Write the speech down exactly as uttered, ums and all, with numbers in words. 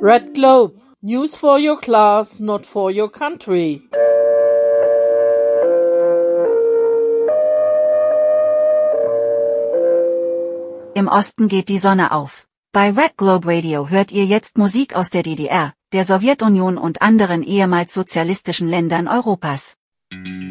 Red Globe. News for your class, not for your country. Im Osten geht die Sonne auf. Bei Red Globe Radio hört ihr jetzt Musik aus der D D R, der Sowjetunion und anderen ehemals sozialistischen Ländern Europas.